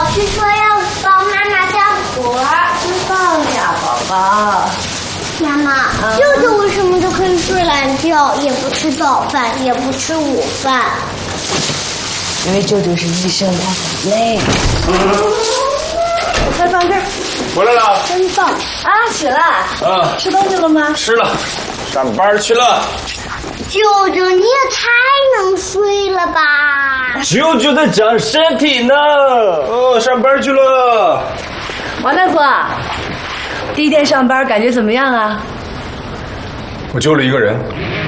师说要帮妈妈干活。 知道呀，宝宝。 妈妈，舅舅为什么就可以睡懒觉，也不吃早饭，也不吃午饭？ 因为舅舅是医生，他很累。 快放这儿。 回来了。 真棒啊！起来。 啊。 吃东西了吗？ 吃了，上班去了。 舅舅，你也太能睡了吧！ 舅舅在长身体呢。哦，上班去了。 王大夫，第一天上班感觉怎么样啊？ 我救了一个人。